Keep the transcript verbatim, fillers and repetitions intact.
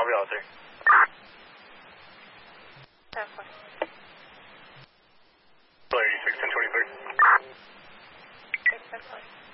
I'll be out there. Definitely. eighty-six, ten twenty-three. Definitely.